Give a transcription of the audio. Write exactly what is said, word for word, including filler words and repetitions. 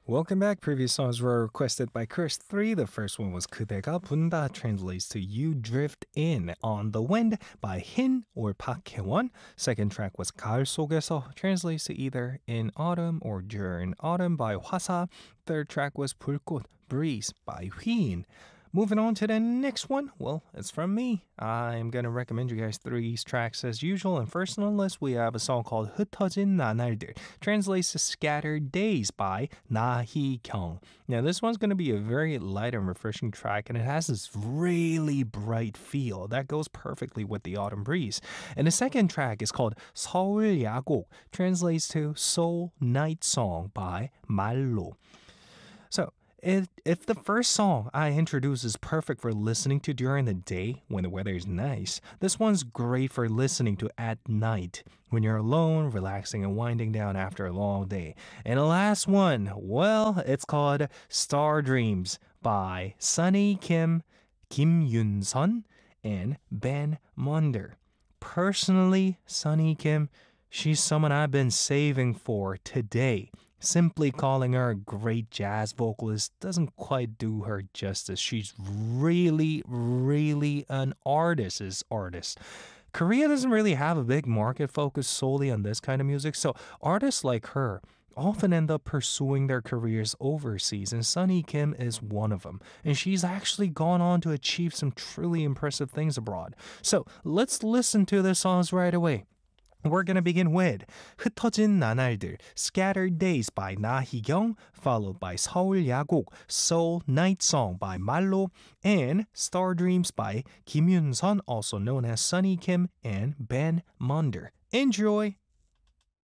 Welcome back. Previous songs were requested by Chris three. The first one was 그대가 분다, translates to You Drift In. On the Wind by Hin or Park Hae-won. Second track was 가을 속에서, translates to either In Autumn or During Autumn by Hwasa. Third track was 불꽃, Breeze by Hwin. Moving on to the next one, well, it's from me. I'm going to recommend you guys three tracks as usual. And first on the list, we have a song called 흩어진 나날들, translates to Scattered Days by Na Hee-kyung. Now, this one's going to be a very light and refreshing track, and it has this really bright feel that goes perfectly with the autumn breeze. And the second track is called 서울 야곡, translates to Seoul Night Song by 말로. So, If, if the first song I introduce is perfect for listening to during the day when the weather is nice, this one's great for listening to at night when you're alone, relaxing and winding down after a long day. And the last one, well, it's called Star Dreams by Sunny Kim, Kim Yun-sun, and Ben Munder. Personally, Sunny Kim, she's someone I've been saving for today. Simply calling her a great jazz vocalist doesn't quite do her justice. She's really, really an artist's artist. Korea doesn't really have a big market focused solely on this kind of music, so artists like her often end up pursuing their careers overseas, and Sunny Kim is one of them. And she's actually gone on to achieve some truly impressive things abroad. So let's listen to the songs right away. We're going to begin with 흩어진 나날들, Scattered Days by Na Hee-kyung, followed by 서울 야곡, Seoul Night Song by 말로, and Star Dreams by Kim Yun-sun, also known as Sunny Kim, and Ben Munder. Enjoy!